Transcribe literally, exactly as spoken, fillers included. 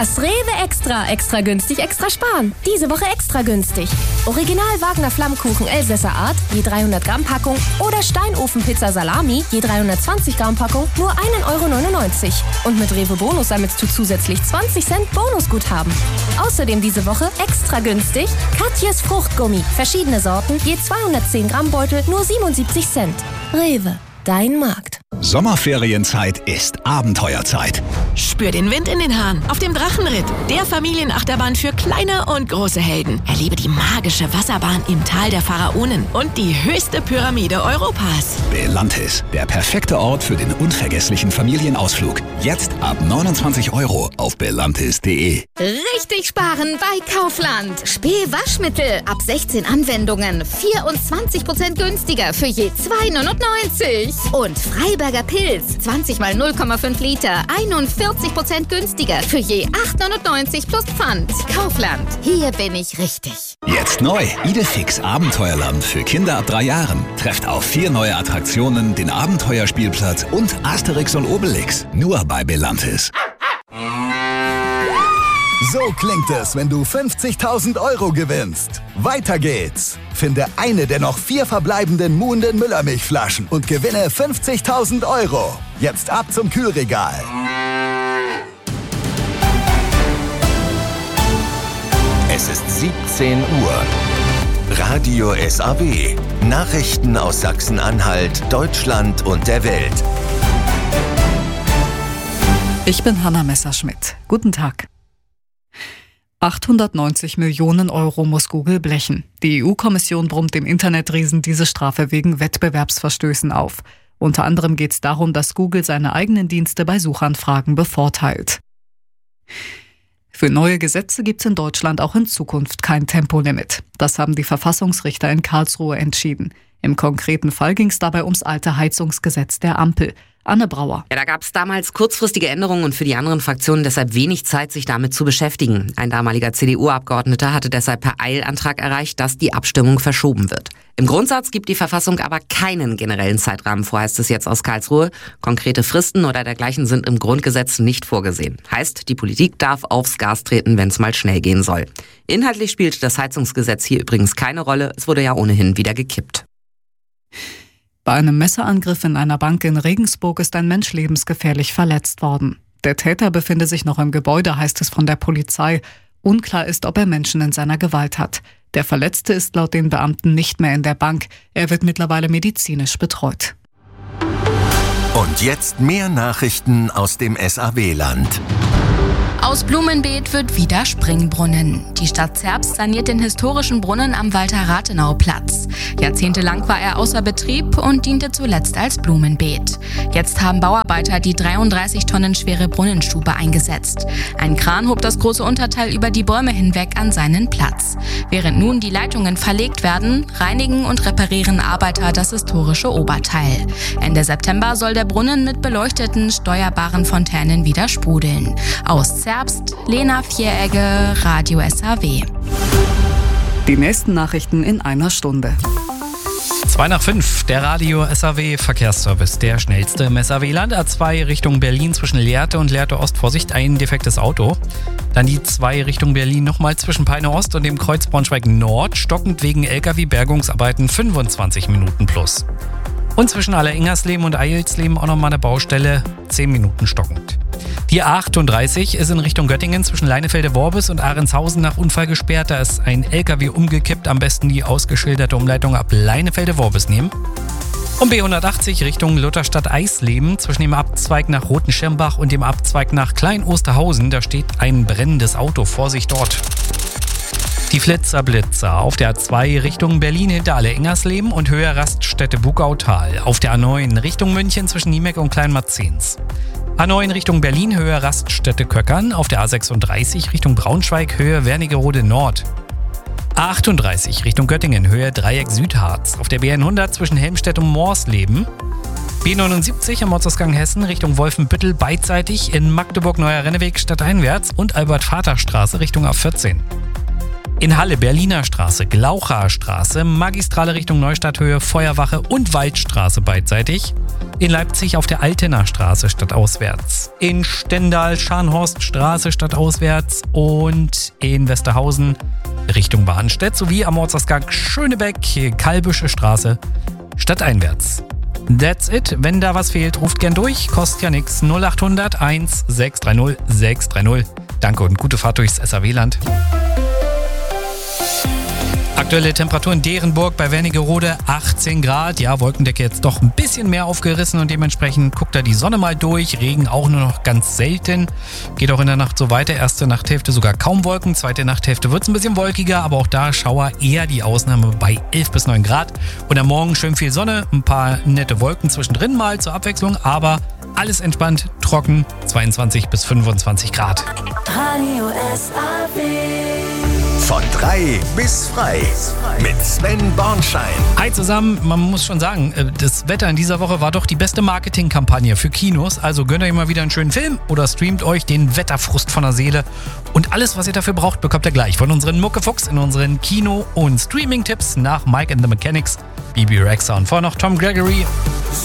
Das Rewe Extra. Extra günstig, extra sparen. Diese Woche extra günstig. Original Wagner Flammkuchen Elsässer Art, je dreihundert Gramm Packung. Oder Steinofenpizza Salami, je dreihundertzwanzig Gramm Packung, nur ein Euro neunundneunzig. Und mit Rewe Bonus sammelst du zusätzlich zwanzig Cent Bonusguthaben. Außerdem diese Woche extra günstig Katjes Fruchtgummi. Verschiedene Sorten, je zweihundertzehn Gramm Beutel, nur siebenundsiebzig Cent. Rewe, dein Markt. Sommerferienzeit ist Abenteuerzeit. Spür den Wind in den Haaren auf dem Drachenritt, der Familienachterbahn für kleine und große Helden. Erlebe die magische Wasserbahn im Tal der Pharaonen und die höchste Pyramide Europas. Belantis, der perfekte Ort für den unvergesslichen Familienausflug. Jetzt ab neunundzwanzig Euro auf belantis punkt de. Richtig sparen bei Kaufland. Spee Waschmittel ab sechzehn Anwendungen vierundzwanzig Prozent günstiger für je zwei neunundneunzig. Und Freiberger Pilz zwanzig mal null Komma fünf Liter einundvierzig Prozent günstiger für je acht neunundneunzig plus Pfand. Kaufland, hier bin ich richtig. Jetzt neu, Idefix Abenteuerland für Kinder ab drei Jahren. Trefft auf vier neue Attraktionen, den Abenteuerspielplatz und Asterix und Obelix. Nur bei Belantis. So klingt es, wenn du fünfzigtausend Euro gewinnst. Weiter geht's. Finde eine der noch vier verbleibenden Muhnden Müllermilchflaschen und gewinne fünfzigtausend Euro. Jetzt ab zum Kühlregal. Es ist siebzehn Uhr. Radio S A W. Nachrichten aus Sachsen-Anhalt, Deutschland und der Welt. Ich bin Hanna Messerschmidt. Guten Tag. achthundertneunzig Millionen Euro muss Google blechen. Die E U-Kommission brummt dem Internetriesen diese Strafe wegen Wettbewerbsverstößen auf. Unter anderem geht es darum, dass Google seine eigenen Dienste bei Suchanfragen bevorteilt. Für neue Gesetze gibt es in Deutschland auch in Zukunft kein Tempolimit. Das haben die Verfassungsrichter in Karlsruhe entschieden. Im konkreten Fall ging es dabei ums alte Heizungsgesetz der Ampel. Anne Brauer. Ja, da gab es damals kurzfristige Änderungen und für die anderen Fraktionen deshalb wenig Zeit, sich damit zu beschäftigen. Ein damaliger C D U-Abgeordneter hatte deshalb per Eilantrag erreicht, dass die Abstimmung verschoben wird. Im Grundsatz gibt die Verfassung aber keinen generellen Zeitrahmen vor, heißt es jetzt aus Karlsruhe. Konkrete Fristen oder dergleichen sind im Grundgesetz nicht vorgesehen. Heißt, die Politik darf aufs Gas treten, wenn es mal schnell gehen soll. Inhaltlich spielt das Heizungsgesetz hier übrigens keine Rolle. Es wurde ja ohnehin wieder gekippt. Bei einem Messerangriff in einer Bank in Regensburg ist ein Mensch lebensgefährlich verletzt worden. Der Täter befinde sich noch im Gebäude, heißt es von der Polizei. Unklar ist, ob er Menschen in seiner Gewalt hat. Der Verletzte ist laut den Beamten nicht mehr in der Bank. Er wird mittlerweile medizinisch betreut. Und jetzt mehr Nachrichten aus dem S A W-Land. Aus Blumenbeet wird wieder Springbrunnen. Die Stadt Zerbst saniert den historischen Brunnen am Walter-Rathenau-Platz. Jahrzehntelang war er außer Betrieb und diente zuletzt als Blumenbeet. Jetzt haben Bauarbeiter die dreiunddreißig Tonnen schwere Brunnenstube eingesetzt. Ein Kran hob das große Unterteil über die Bäume hinweg an seinen Platz. Während nun die Leitungen verlegt werden, reinigen und reparieren Arbeiter das historische Oberteil. Ende September soll der Brunnen mit beleuchteten, steuerbaren Fontänen wieder sprudeln. Aus Zerbst, Lena Vieregge, Radio S A W. Die nächsten Nachrichten in einer Stunde. zwei nach fünf, der Radio S A W Verkehrsservice, der schnellste im S A W-Land. A zwei Richtung Berlin zwischen Lehrte und Lehrte Ost, Vorsicht, ein defektes Auto. Dann die zwei Richtung Berlin nochmal zwischen Peine Ost und dem Kreuz Braunschweig Nord, stockend wegen L K W-Bergungsarbeiten fünfundzwanzig Minuten plus. Und zwischen Aller-Ingersleben und Eilsleben auch nochmal eine Baustelle, zehn Minuten stockend. Die A achtunddreißig ist in Richtung Göttingen zwischen Leinefelde-Worbis und Ahrenshausen nach Unfall gesperrt. Da ist ein L K W umgekippt. Am besten die ausgeschilderte Umleitung ab Leinefelde-Worbis nehmen. Und B hundertachtzig Richtung Lutherstadt-Eisleben zwischen dem Abzweig nach Rotenschirmbach und dem Abzweig nach Klein-Osterhausen. Da steht ein brennendes Auto. Vorsicht dort. Die Flitzer-Blitzer auf der A zwei Richtung Berlin hinter Aller-Ingersleben und Höhe Raststätte Bugautal. Auf der A neun Richtung München zwischen Niemek und Kleinmarzens. A neun Richtung Berlin, Höhe Raststätte Köckern. Auf der A sechsunddreißig Richtung Braunschweig, Höhe Wernigerode Nord. A achtunddreißig Richtung Göttingen, Höhe Dreieck Südharz. Auf der B hundert zwischen Helmstedt und Morsleben. B neunundsiebzig am Ortsausgang Hessen Richtung Wolfenbüttel beidseitig in Magdeburg Neuer Renneweg stadteinwärts und Albert-Vater-Straße Richtung A vierzehn. In Halle Berliner Straße, Glaucher Straße, Magistrale Richtung Neustadthöhe, Feuerwache und Waldstraße beidseitig. In Leipzig auf der Altener Straße stadtauswärts. In Stendal Scharnhorststraße stadtauswärts und in Westerhausen Richtung Bahnstedt sowie am Ortsausgang Schönebeck, Kalbische Straße stadteinwärts. That's it. Wenn da was fehlt, ruft gern durch. Kostet ja nix. null acht hundert eins sechs drei null sechs drei null. Danke und gute Fahrt durchs S A W-Land. Aktuelle Temperatur in Derenburg bei Wernigerode achtzehn Grad. Ja, Wolkendecke jetzt doch ein bisschen mehr aufgerissen und dementsprechend guckt da die Sonne mal durch. Regen auch nur noch ganz selten. Geht auch in der Nacht so weiter. Erste Nachthälfte sogar kaum Wolken. Zweite Nachthälfte wird es ein bisschen wolkiger, aber auch da Schauer eher die Ausnahme bei elf bis neun Grad. Und am Morgen schön viel Sonne, ein paar nette Wolken zwischendrin mal zur Abwechslung, aber alles entspannt, trocken, zweiundzwanzig bis fünfundzwanzig Grad. Radio S A W. Von drei bis frei mit Sven Bornschein. Hi zusammen, man muss schon sagen, das Wetter in dieser Woche war doch die beste Marketingkampagne für Kinos. Also gönnt euch mal wieder einen schönen Film oder streamt euch den Wetterfrust von der Seele. Und alles, was ihr dafür braucht, bekommt ihr gleich von unseren Muckefuchs in unseren Kino- und Streaming-Tipps nach Mike and the Mechanics, B B Rexha und vorher noch Tom Gregory.